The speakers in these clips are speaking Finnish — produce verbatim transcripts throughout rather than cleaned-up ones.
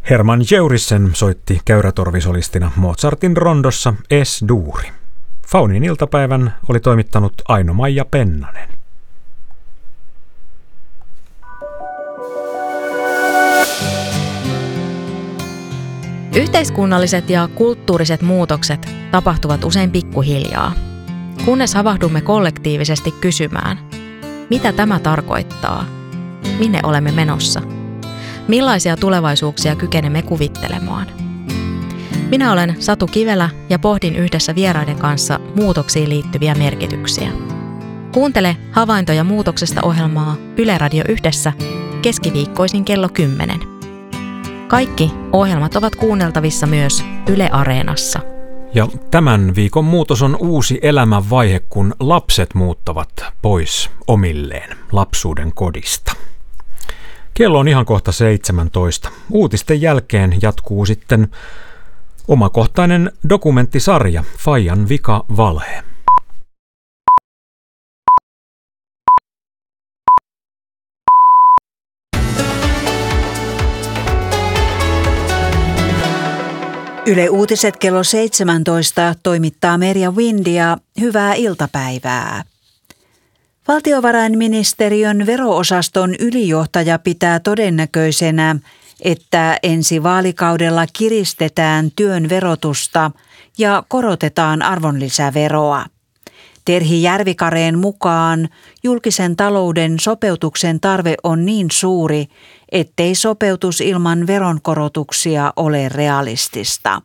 Hermann Jeurissen soitti käyrätorvisolistina Mozartin rondossa Es-duuri. Faunin iltapäivän oli toimittanut Aino-Maija Pennanen. Yhteiskunnalliset ja kulttuuriset muutokset tapahtuvat usein pikkuhiljaa, kunnes havahdumme kollektiivisesti kysymään, mitä tämä tarkoittaa, minne olemme menossa, millaisia tulevaisuuksia kykenemme kuvittelemaan. Minä olen Satu Kivelä ja pohdin yhdessä vieraiden kanssa muutoksiin liittyviä merkityksiä. Kuuntele Havaintoja muutoksesta -ohjelmaa Yle Radio Yhdessä keskiviikkoisin kello kymmenen. Kaikki ohjelmat ovat kuunneltavissa myös Yle Areenassa. Ja tämän viikon muutos on uusi elämänvaihe, kun lapset muuttavat pois omilleen lapsuuden kodista. Kello on ihan kohta seitsemäntoista. Uutisten jälkeen jatkuu sitten omakohtainen dokumenttisarja Faijan vika valhe. Yle Uutiset kello seitsemäntoista toimittaa Merja Windia. Hyvää iltapäivää. Valtiovarainministeriön vero-osaston ylijohtaja pitää todennäköisenä, että ensi vaalikaudella kiristetään työn verotusta ja korotetaan arvonlisäveroa. Terhi Järvikareen mukaan julkisen talouden sopeutuksen tarve on niin suuri, ettei sopeutus ilman veronkorotuksia ole realistista.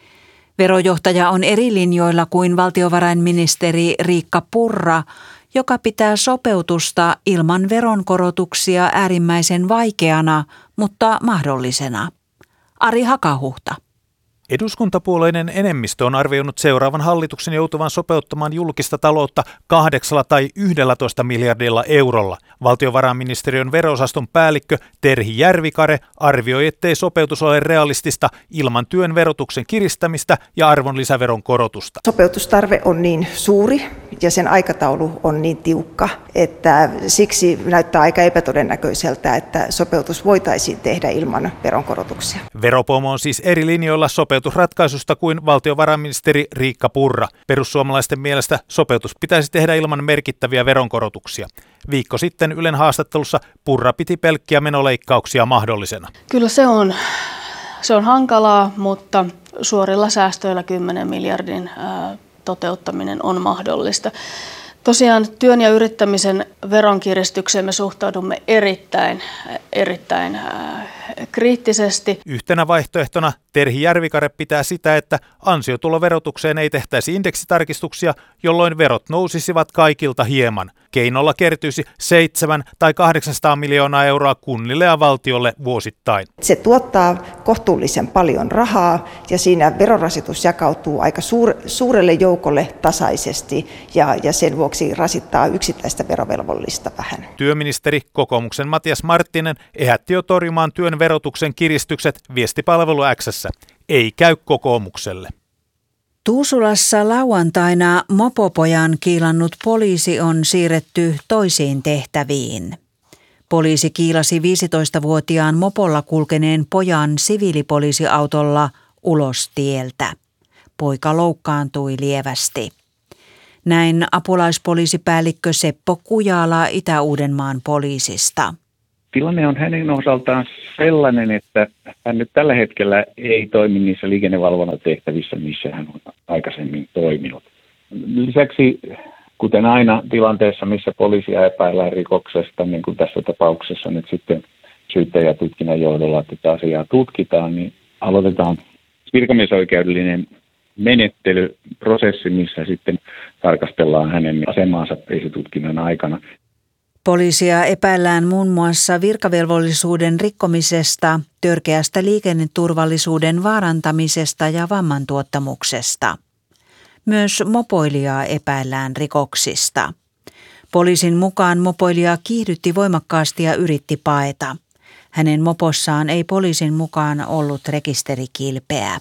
Verojohtaja on eri linjoilla kuin valtiovarainministeri Riikka Purra, joka pitää sopeutusta ilman veronkorotuksia äärimmäisen vaikeana, mutta mahdollisena. Ari Hakahuhta. Eduskuntapuolueiden enemmistö on arvioinut seuraavan hallituksen joutuvan sopeuttamaan julkista taloutta kahdeksalla tai yhdellätoista miljardilla eurolla. Valtiovarainministeriön vero-osaston päällikkö Terhi Järvikare arvioi, ettei sopeutus ole realistista ilman työn verotuksen kiristämistä ja arvonlisäveron korotusta. Sopeutustarve on niin suuri ja sen aikataulu on niin tiukka, että siksi näyttää aika epätodennäköiseltä, että sopeutus voitaisiin tehdä ilman veronkorotuksia. Veropomo on siis eri linjoilla sopeutusratkaisusta kuin valtiovarainministeri Riikka Purra. Perussuomalaisten mielestä sopeutus pitäisi tehdä ilman merkittäviä veronkorotuksia. Viikko sitten Ylen haastattelussa Purra piti pelkkiä menoleikkauksia mahdollisena. Kyllä se on, se on hankalaa, mutta suorilla säästöillä kymmenen miljardin ää, toteuttaminen on mahdollista. Tosiaan työn ja yrittämisen veronkiristykseen me suhtaudumme erittäin, erittäin ää, kriittisesti. Yhtenä vaihtoehtona Terhi Järvikare pitää sitä, että ansiotuloverotukseen ei tehtäisi indeksitarkistuksia, jolloin verot nousisivat kaikilta hieman. Keinolla kertyisi seitsemän tai kahdeksansataa miljoonaa euroa kunnille ja valtiolle vuosittain. Se tuottaa kohtuullisen paljon rahaa ja siinä verorasitus jakautuu aika suur, suurelle joukolle tasaisesti ja, ja sen vuoksi rasittaa yksittäistä verovelvollista vähän. Työministeri kokoomuksen Matias Marttinen ehätti jo torjumaan työn verotuksen kiristykset viestipalvelu X:ssä. Ei käy kokoomukselle. Tuusulassa lauantaina mopopojan kiilannut poliisi on siirretty toisiin tehtäviin. Poliisi kiilasi viisitoistavuotiaan mopolla kulkeneen pojan siviilipoliisiautolla ulos tieltä. Poika loukkaantui lievästi. Näin apulaispoliisipäällikkö Seppo Kujala Itä-Uudenmaan poliisista. Tilanne on hänen osaltaan sellainen, että hän nyt tällä hetkellä ei toimi niissä liikennevalvontatehtävissä, missä hän on aikaisemmin toiminut. Lisäksi, kuten aina tilanteessa, missä poliisia epäillään rikoksesta, niin kuin tässä tapauksessa nyt sitten syyttäjätutkinnan johdolla tätä asiaa tutkitaan, niin aloitetaan virkamiesoikeudellinen menettelyprosessi, missä sitten tarkastellaan hänen asemaansa esitutkinnan aikana. Poliisia epäillään muun muassa virkavelvollisuuden rikkomisesta, törkeästä liikenneturvallisuuden vaarantamisesta ja vammantuottamuksesta. Myös mopoilijaa epäillään rikoksista. Poliisin mukaan mopoilija kiihdytti voimakkaasti ja yritti paeta. Hänen mopossaan ei poliisin mukaan ollut rekisterikilpeä.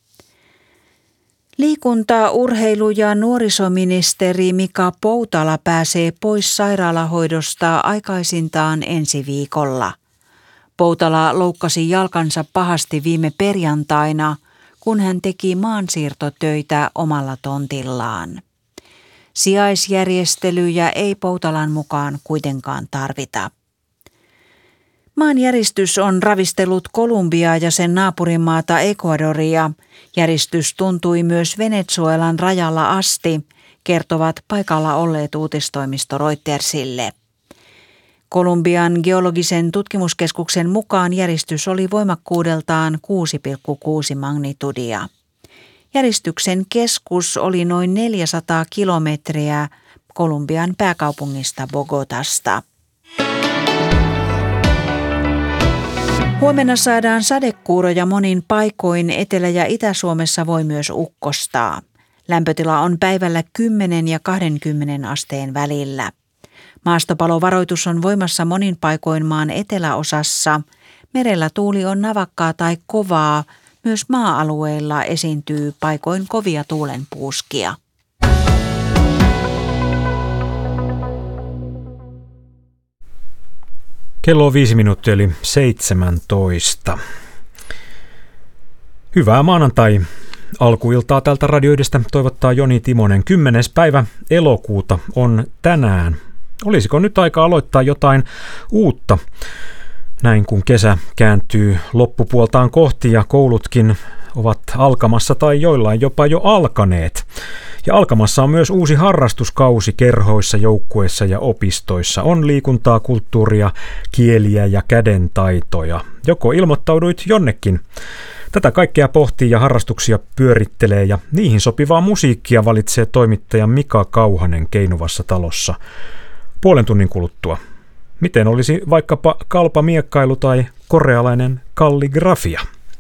Liikunta-, urheilu- ja nuorisoministeri Mika Poutala pääsee pois sairaalahoidosta aikaisintaan ensi viikolla. Poutala loukkasi jalkansa pahasti viime perjantaina, kun hän teki maansiirtotöitä omalla tontillaan. Sijaisjärjestelyjä ei Poutalan mukaan kuitenkaan tarvita. Maanjäristys on ravistellut Kolumbiaa ja sen naapurimaata Ecuadoria. Järistys tuntui myös Venezuelan rajalla asti, kertovat paikalla olleet uutistoimisto Reutersille. Kolumbian geologisen tutkimuskeskuksen mukaan järistys oli voimakkuudeltaan kuusi pilkku kuusi magnitudia. Järistyksen keskus oli noin neljäsataa kilometriä Kolumbian pääkaupungista Bogotasta. Huomenna saadaan sadekuuroja monin paikoin, Etelä- ja Itä-Suomessa voi myös ukkostaa. Lämpötila on päivällä kymmenen ja kaksikymmentä asteen välillä. Maastopalovaroitus on voimassa monin paikoin maan eteläosassa. Merellä tuuli on navakkaa tai kovaa. Myös maa-alueilla esiintyy paikoin kovia tuulenpuuskia. Kello on viisi minuuttia eli seitsemäntoista. Hyvää maanantai. Alkuiltaa tältä radioidesta toivottaa Joni Timonen. kymmenes päivä elokuuta on tänään. Olisiko nyt aika aloittaa jotain uutta? Näin kun kesä kääntyy loppupuoltaan kohti ja koulutkin ovat alkamassa tai joillain jopa jo alkaneet. Ja alkamassa on myös uusi harrastuskausi kerhoissa, joukkueissa ja opistoissa. On liikuntaa, kulttuuria, kieliä ja kädentaitoja. Joko ilmoittauduit jonnekin? Tätä kaikkea pohtii ja harrastuksia pyörittelee ja niihin sopivaa musiikkia valitsee toimittaja Mika Kauhanen Keinuvassa talossa. Puolen tunnin kuluttua. Miten olisi vaikkapa kalpamiekkailu tai korealainen kalligrafia?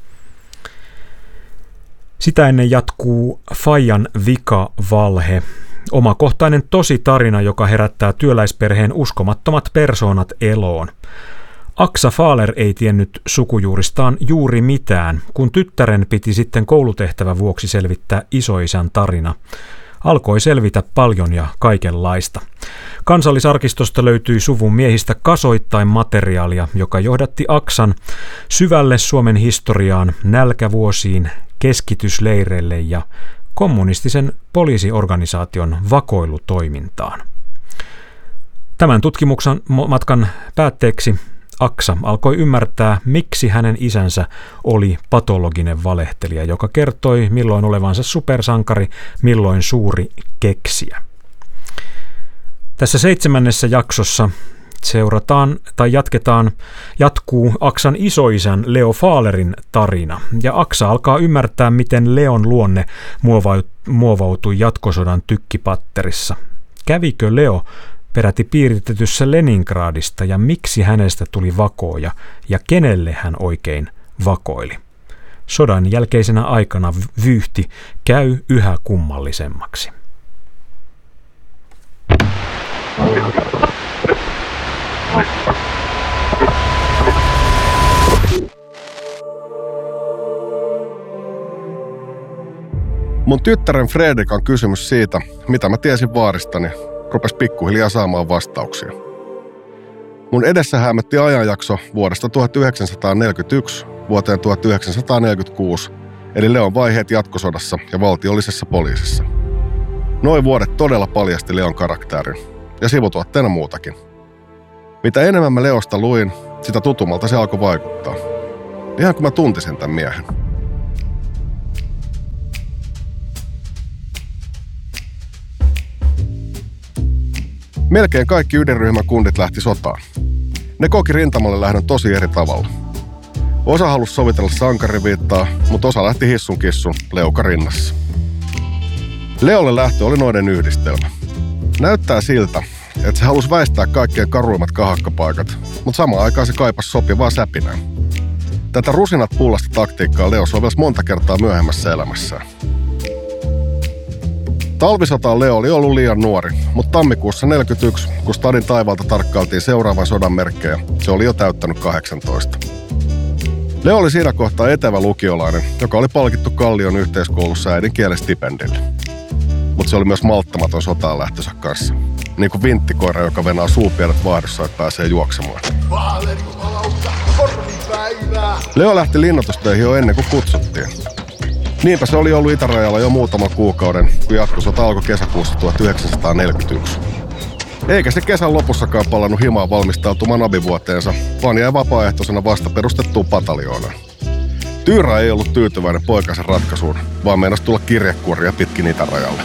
Sitä ennen jatkuu Fajan vika-valhe. Omakohtainen tosi tarina, joka herättää työläisperheen uskomattomat persoonat eloon. Aksa Faaler ei tiennyt sukujuuristaan juuri mitään, kun tyttären piti sitten koulutehtävän vuoksi selvittää isoisän tarina. Alkoi selvitä paljon ja kaikenlaista. Kansallisarkistosta löytyi suvun miehistä kasoittain materiaalia, joka johdatti Aksan syvälle Suomen historiaan, nälkävuosiin, keskitysleireille ja kommunistisen poliisiorganisaation vakoilutoimintaan. Tämän tutkimuksen matkan päätteeksi Aksa alkoi ymmärtää, miksi hänen isänsä oli patologinen valehtelija, joka kertoi milloin olevansa supersankari, milloin suuri keksijä. Tässä seitsemännessä jaksossa seurataan tai jatketaan, jatkuu Aksan isoisän Leo Faalerin tarina. Ja Aksa alkaa ymmärtää, miten Leon luonne muovautui jatkosodan tykkipatterissa. Kävikö Leo peräti piiritetyssä Leningradista ja miksi hänestä tuli vakooja ja kenelle hän oikein vakoili? Sodan jälkeisenä aikana vyyhti käy yhä kummallisemmaksi. Mun tyttären Fredrikan kysymys siitä, mitä mä tiesin vaaristani, rupesi pikkuhiljaa saamaan vastauksia. Mun edessä häämötti ajanjakso vuodesta tuhatyhdeksänsataaneljäkymmentäyksi vuoteen tuhatyhdeksänsataaneljäkymmentäkuusi, eli Leon vaiheet jatkosodassa ja valtiollisessa poliisissa. Noi vuodet todella paljasti Leon karakterin, ja sivutuotteena muutakin. Mitä enemmän mä Leosta luin, sitä tutummalta se alkoi vaikuttaa. Ihan kun mä tuntisin tämän miehen. Melkein kaikki ydinryhmän kundit lähti sotaan. Ne koki rintamalle lähdön tosi eri tavalla. Osa halusi sovitella sankariviittaa, mutta osa lähti hissun kissun leuka rinnassa. Leolle lähtö oli noiden yhdistelmä. Näyttää siltä, että se halusi väistää kaikkien karuimmat kahakkapaikat, mutta samaan aikaan se kaipasi sopivaa säpinää. Tätä rusinat pullasta taktiikkaa Leo sovelsi monta kertaa myöhemmässä elämässään. Talvisotaan Leo oli ollut liian nuori, mutta tammikuussa neljäkymmentäyksi, kun stadin taivaalta tarkkailtiin seuraavan sodan merkkejä, se oli jo täyttänyt kahdeksantoista. Leo oli siinä kohtaa etevä lukiolainen, joka oli palkittu Kallion yhteiskoulussa äidinkielestipendille. Mutta se oli myös malttamaton sotaan lähtönsä kanssa. Niin kuin vinttikoira, joka venaa suupielet vaahdossa, että pääsee juoksemaan. Vaaleri jumalauta, korvi Leo lähti linnoitustöihin jo ennen kuin kutsuttiin. Niinpä se oli ollut itärajalla jo muutaman kuukauden, kun jatkosota alkoi kesäkuussa tuhatyhdeksänsataaneljäkymmentäyksi. Eikä se kesän lopussakaan palannut himaan valmistautumaan abivuoteensa, vaan jäi vapaaehtoisena vasta perustettuun pataljoonaan. Tyyrä ei ollut tyytyväinen poikansa ratkaisuun, vaan meinasi tulla kirjekuoria pitkin itärajalle.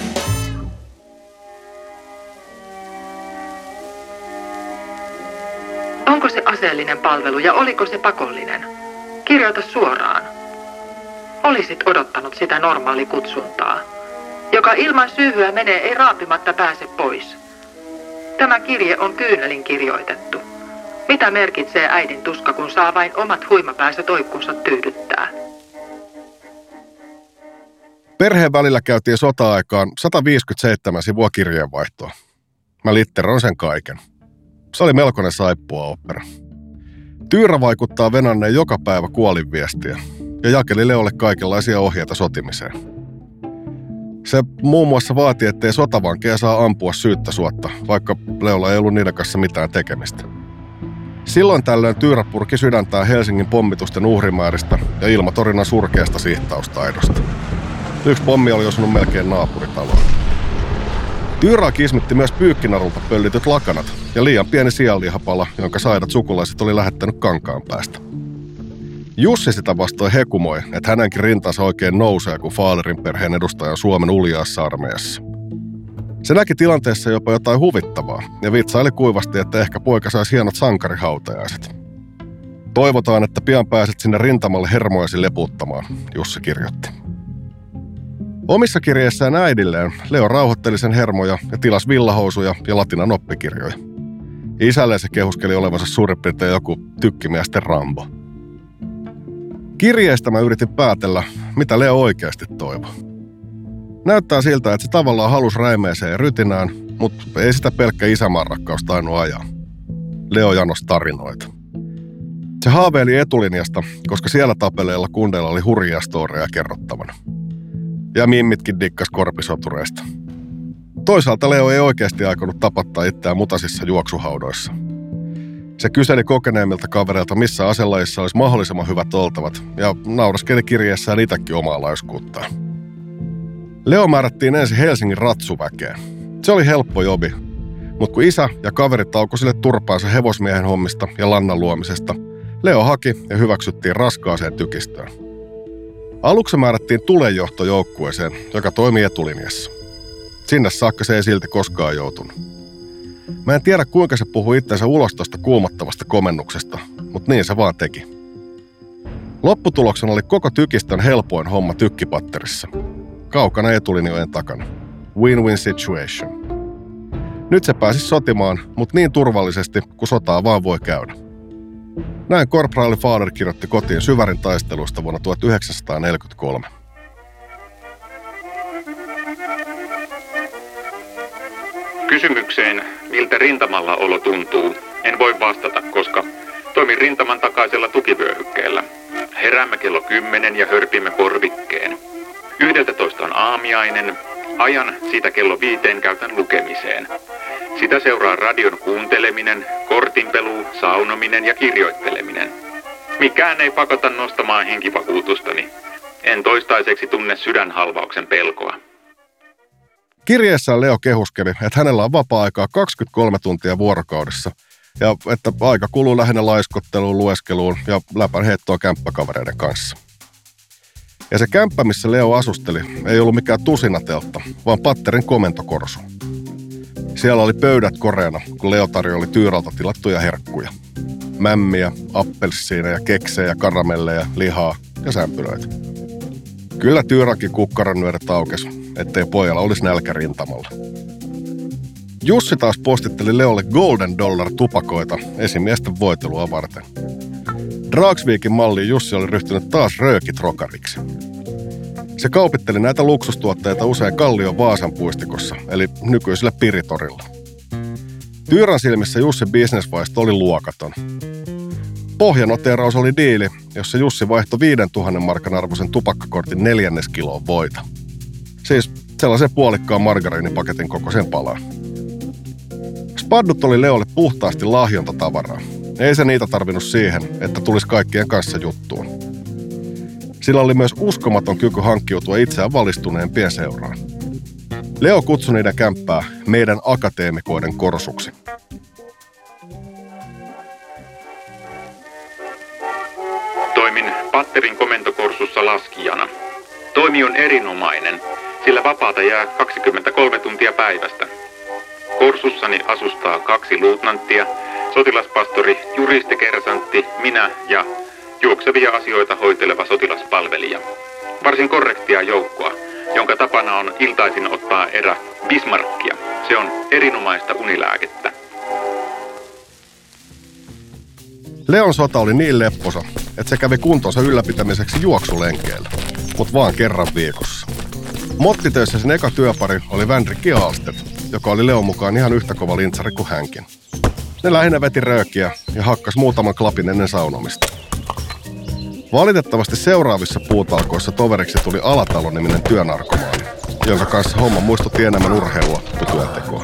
Onko se aseellinen palvelu ja oliko se pakollinen? Kirjoita suoraan. Olisit odottanut sitä normaalikutsuntaa, joka ilman syyhyä menee ei raapimatta pääse pois. Tämä kirje on kyynelin kirjoitettu. Mitä merkitsee äidin tuska, kun saa vain omat huimapäänsä toikkunsa tyydyttää? Perheen välillä käytiin sota-aikaan sata viisikymmentäseitsemän sivua kirjeenvaihtoa. Mä litteroin sen kaiken. Se oli melkoinen saippua-opera. Tyyrä vaikuttaa venanneen joka päivä kuolinviestiä ja jakeli Leolle kaikenlaisia ohjeita sotimiseen. Se muun muassa vaati, ettei sotavankeja saa ampua syyttä suotta, vaikka Leolla ei ollut niiden kanssa mitään tekemistä. Silloin tällöin Tyyrä purki sydäntään Helsingin pommitusten uhrimääristä ja ilmatorinan surkeasta sihtaustaidosta. Yksi pommi oli osunut melkein naapuritaloon. Tyyrää kismitti myös pyykkinarulta pöllityt lakanat ja liian pieni sianlihapala, jonka saidat sukulaiset oli lähettänyt kankaan päästä. Jussi sitä vastoin hekumoi, että hänenkin rintansa oikein nousee, kun Faalerin perheen edustaja on Suomen uljaassa armeijassa. Se näki tilanteessa jopa jotain huvittavaa ja vitsaili kuivasti, että ehkä poika saisi hienot sankarihautajaiset. Toivotaan, että pian pääset sinne rintamalle hermojasi leputtamaan, Jussi kirjoitti. Omissa kirjeissään äidilleen Leo rauhoitteli sen hermoja ja tilasi villahousuja ja latinan oppikirjoja. Isälleen se kehuskeli olevansa suurin piirtein joku tykkimiesten Rambo. Kirjeistä mä yritin päätellä, mitä Leo oikeasti toivoi. Näyttää siltä, että se tavallaan halusi räimeeseen ja rytinään, mutta ei sitä pelkkä isämaan rakkaus tainnut ajaa. Leo janos tarinoita. Se haaveili etulinjasta, koska siellä tapeleilla kundeilla oli hurjia storeja kerrottavana. Ja mimmitkin dikkas korpisotureista. Toisaalta Leo ei oikeasti aikonut tapattaa itseään mutasissa juoksuhaudoissa. Se kyseli kokeneemmilta kavereilta, missä aselajissa olisi mahdollisimman hyvät oltavat, ja nauraskeli kirjeessään itsekin omaa laiskuuttaan. Leo määrättiin ensin Helsingin ratsuväkeen. Se oli helppo jobi, mutta kun isä ja kaverit aukoi sille turpaansa hevosmiehen hommista ja lannan luomisesta, Leo haki ja hyväksyttiin raskaaseen tykistöön. Aluksi määrättiin tulenjohtojoukkueeseen, joka toimi etulinjassa. Sinne saakka se ei silti koskaan joutunut. Mä en tiedä, kuinka se puhui itsensä ulos tuosta kuumottavasta komennuksesta, mutta niin se vaan teki. Lopputuloksena oli koko tykistön helpoin homma tykkipatterissa. Kaukana etulinjojen takana. Win-win situation. Nyt se pääsi sotimaan, mutta niin turvallisesti, kuin sotaa vaan voi käydä. Näin korporaali Fader kirjoitti kotiin Syvärin taisteluista vuonna tuhatyhdeksänsataaneljäkymmentäkolme. Kysymykseen, miltä rintamalla olo tuntuu, en voi vastata, koska toimin rintaman takaisella tukivyöhykkeellä. Heräämme kello kymmenen ja hörpimme korvikkeen. Yhdeltätoista on aamiainen. Ajan siitä kello viiteen käytän lukemiseen. Sitä seuraa radion kuunteleminen, kortinpelu, saunominen ja kirjoitteleminen. Mikään ei pakota nostamaan henkivakuutustani. En toistaiseksi tunne sydänhalvauksen pelkoa. Kirjeessään Leo kehuskeli, että hänellä on vapaa-aikaa kaksikymmentäkolme tuntia vuorokaudessa ja että aika kuluu lähinnä laiskotteluun, lueskeluun ja läpän heittoa kämppäkavereiden kanssa. Ja se kämppä, missä Leo asusteli, ei ollut mikään tusinateltta, vaan patterin komentokorsu. Siellä oli pöydät koreana, kun Leo tarjoili Tyyralta tilattuja herkkuja. Mämmiä, appelsiineja, keksejä, karamelleja, lihaa ja sämpylöitä. Kyllä Tyyräkin kukkaran nyöret aukesi, ettei pojalla olisi nälkä rintamalla. Jussi taas postitteli Leolle Golden Dollar-tupakoita esimiesten voitelua varten. Dragsvikin malliin Jussi oli ryhtynyt taas röökitrokariksi. Se kaupitteli näitä luksustuotteita usein Kallion Vaasan puistikossa, eli nykyisellä Piritorilla. Tyyrän silmissä Jussin bisnesvaisto oli luokaton. Pohjanoteeraus oli diili, jossa Jussi vaihtoi viidentuhannen markan arvoisen tupakkakortin neljänneskiloon voita. Siis sellaisen puolikkaan margariinipaketin kokoisen palan. Spaddut oli Leolle puhtaasti lahjontatavaraa. Ei se niitä tarvinnut siihen, että tulisi kaikkien kanssa juttuun. Sillä oli myös uskomaton kyky hankkiutua itseään valistuneen pienseuraan. Leo kutsui niiden kämppää meidän akateemikoiden korsuksi. Toimin Patterin komentokorsussa laskijana. Toimi on erinomainen, sillä vapaata jää kaksikymmentäkolme tuntia päivästä. Korsussani asustaa kaksi luutnanttia, sotilaspastori, juristi-kersantti, minä ja juoksevia asioita hoiteleva sotilaspalvelija. Varsin korrektia joukkoa, jonka tapana on iltaisin ottaa erä Bismarckia. Se on erinomaista unilääkettä. Leon sota oli niin lepposa, että se kävi kuntonsa ylläpitämiseksi juoksulenkeillä, mutta vaan kerran viikossa. Mottitöissä sen eka työpari oli Vänrikki Aalstedt, joka oli Leon mukaan ihan yhtä kova lintsari kuin hänkin. Ne lähinnä veti röökiä ja hakkas muutaman klapin ennen saunomista. Valitettavasti seuraavissa puutalkoissa toveriksi tuli Alatalo-niminen työnarkomaani, jonka kanssa homma muistutti enemmän urheilua kuin työntekoa.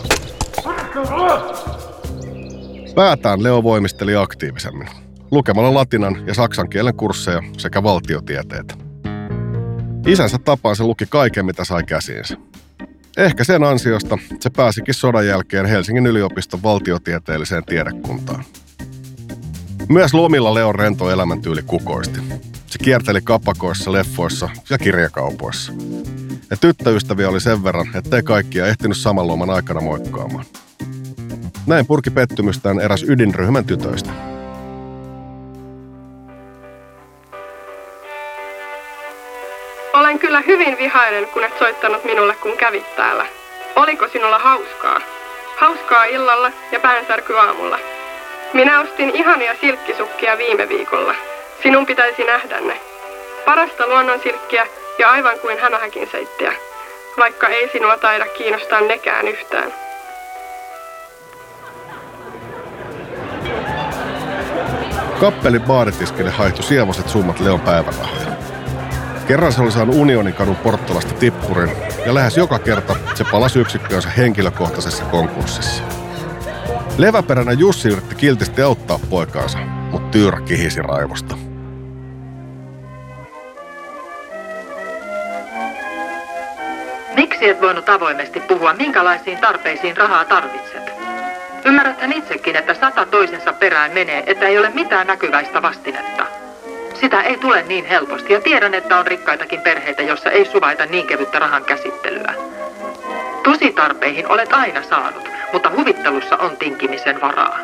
Päätään Leo voimisteli aktiivisemmin, lukemalla latinan ja saksan kielen kursseja sekä valtiotieteitä. Isänsä tapaan se luki kaiken, mitä sai käsiinsä. Ehkä sen ansiosta se pääsikin sodan jälkeen Helsingin yliopiston valtiotieteelliseen tiedekuntaan. Myös lomilla Leon rento elämäntyyli kukoisti. Se kierteli kapakoissa, leffoissa ja kirjakaupoissa. Ja tyttöystäviä oli sen verran, ettei kaikkia ehtinyt saman loman aikana moikkaamaan. Näin purki pettymystään eräs ydinryhmän tytöistä. Olen kyllä hyvin vihainen, kun et soittanut minulle, kun kävit täällä. Oliko sinulla hauskaa? Hauskaa illalla ja päänsärky aamulla. Minä ostin ihania silkkisukkia viime viikolla. Sinun pitäisi nähdä ne. Parasta luonnonsilkkiä ja aivan kuin hämähäkin seittiä. Vaikka ei sinua taida kiinnostaa nekään yhtään. Kappelin baaritiskille haihtui sievoiset summat Leon päivärahoja. Kerran se oli saanut Unionin kadun Porttalasta tippurin ja lähes joka kerta se palasi yksikköönsä henkilökohtaisessa konkurssissa. Leväperäinen Jussi yritti kiltisti auttaa poikaansa, mutta Tyyrä kihisi raivosta. Miksi et voinut avoimesti puhua, minkälaisiin tarpeisiin rahaa tarvitset? Ymmärräthän itsekin, että sata toisensa perään menee, että ei ole mitään näkyväistä vastinetta. Sitä ei tule niin helposti ja tiedän, että on rikkaitakin perheitä, joissa ei suvaita niin kevyttä rahan käsittelyä. Tositarpeihin olet aina saanut, mutta huvittelussa on tinkimisen varaa.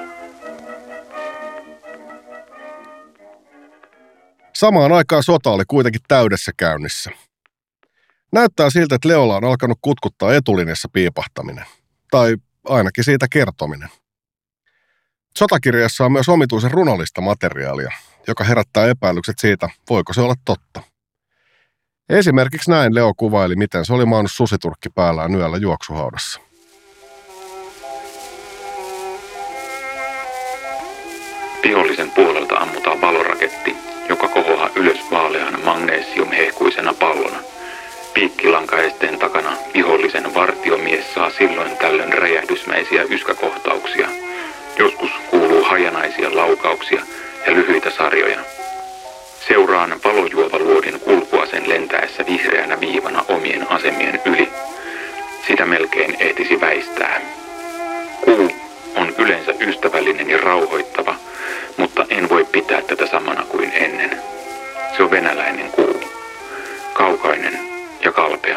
Samaan aikaan sota oli kuitenkin täydessä käynnissä. Näyttää siltä, että Leolla on alkanut kutkuttaa etulinjassa piipahtaminen. Tai ainakin siitä kertominen. Sotakirjassa on myös omituisen runollista materiaalia, joka herättää epäilykset siitä, voiko se olla totta. Esimerkiksi näin Leo kuvaili, miten se oli maannut susiturkki päällään yöllä juoksuhaudassa. Vihollisen puolelta ammutaan valoraketti, joka kohoaa ylös vaaleana magnesiumhehkuisena pallona. Piikkilankaesteen takana vihollisen vartiomies saa silloin tällöin räjähdysmäisiä yskäkohtauksia. Joskus kuuluu hajanaisia laukauksia ja lyhyitä sarjoja. Seuraan valojuovaluodin kulkuasen lentäessä vihreänä viivana omien asemien yli. Sitä melkein ehtisi väistää. Kuu on yleensä ystävällinen ja rauhoittava, mutta en voi pitää tätä samana kuin ennen. Se on venäläinen kuu. Kaukainen ja kalpea.